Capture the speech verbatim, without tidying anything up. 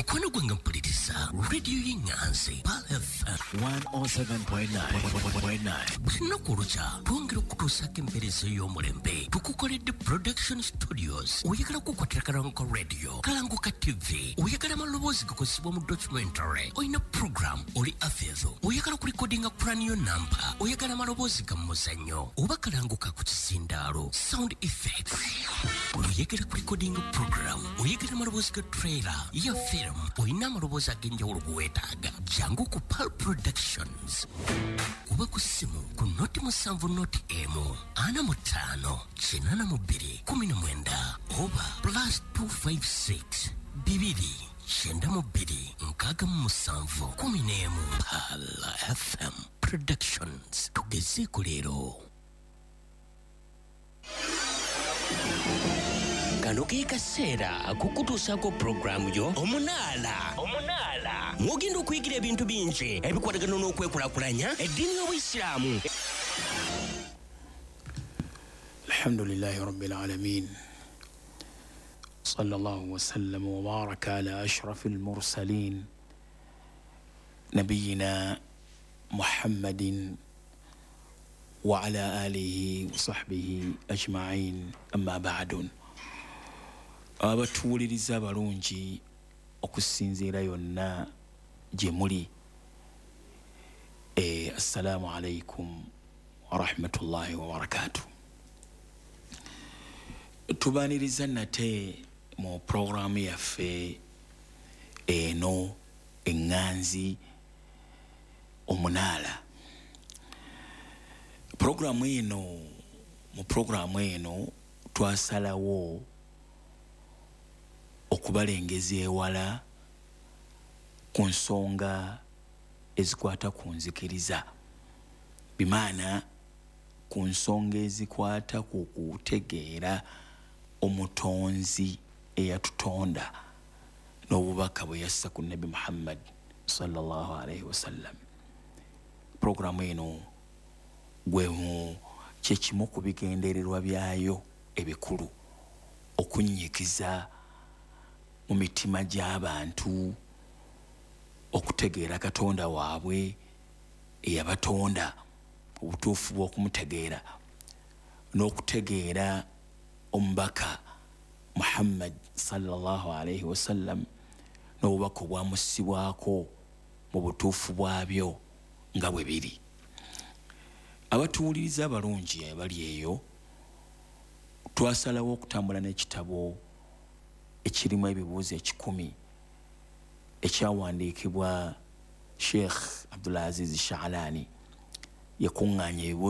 mukwano gwange mpuliriza radio y'Enganzi Pal F M one oh seven point nine. Lunaku olukya twongera okutuusako empeereza y'omulembe tukukoledde production studios. Oyagala kukwatira Kalanguka radio, Kalanguka T V, oyagala amaloboozi gakozesebwa mu documentary, oyina program oli afeezo, oyagala kulikodinga cranial number, oyagala amaloboozi ga muzannyo oba Kalanguka ku kizindaalo sound effects, oyagala kulikodinga program, oyagala amaloboozi ga trailer ya film, oyina amaloboozi ag'enjawulo geweetaaga, jangu ku Pal Productions. Kuba ku simu ku noti musanvu noti emu ana mutano kinana mubiri kumi na mwenda oba plus two five six bibiri shenda mubiri nkaga musanvu kumi n'emu. Pal F M Productions, tugezeeko leero. Kano ke kaseera akukutuusako programu yo omunaala omunaala mwogenda okuyigira ebintu bingi ebikwatagana n'okwekulaakulanya eddiini y'Obuyisiraamu. Alhamdulillahi rabbil alamin, sallallahu wa sallam wa baraka ala ashrafil mursalin nabiyina Muhammadin wa ala alihi wa sahbihi ajma'in, amma ba'dun. Abatuwuliriza abalungi okusinziira yonna gye muli, e, assalamu alaikum wa rahmatullahi wa barakatuh. Tubaaniriza nate mu programu yaffe eno Enganzi Omunaala. Programu eno mu programu eno twasalawo okubalengeza ewala ku nsonga ezikwata ku nzikiriza, bimaana ku nsonga ezikwata ku kutegeera omutonzi eyatutonda n'obubaka bwe yassa ku Nabi Muhammad sallallahu alaihi wasallam. Programu eno gwemu kyekimu ku bigendererwa byayo ebikulu okunyikiza mu mitima gy'abantu okutegeera Katonda waabwe eyabatonda, obutuufu bw'okumutegeera n'okutegeera omubaka Muhammad sallallahu alaihi wasallam n'obubaka obwamussibwako mu butuufu bwabyo nga bwe biri. Abatuwuliriza abalungi abali eyo, twasalawo okutambula n'ekitabo ekirimu ebibuuzo ekikumi ekyawandiikibwa Sheikh Abdul Aziz Sha'lani, yakuŋŋaanya ebibuuzo